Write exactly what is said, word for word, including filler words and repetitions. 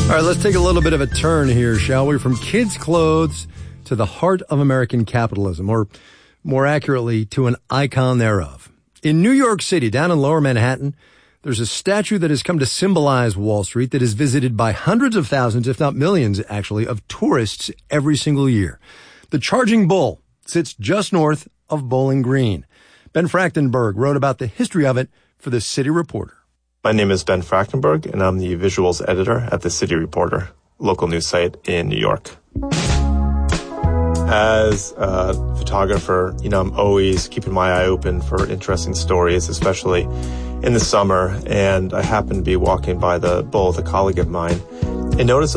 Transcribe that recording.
All right, let's take a little bit of a turn here, shall we? From kids' clothes to the heart of American capitalism, or more accurately, to an icon thereof. In New York City, down in Lower Manhattan, there's a statue that has come to symbolize Wall Street that is visited by hundreds of thousands, if not millions, actually, of tourists every single year. The Charging Bull sits just north of Bowling Green. Ben Frachtenberg wrote about the history of it for the City Reporter. My name is Ben Frachtenberg, and I'm the visuals editor at the City Reporter, local news site in New York. As a photographer, you know, I'm always keeping my eye open for interesting stories, especially in the summer. And I happened to be walking by the bull with a colleague of mine and noticed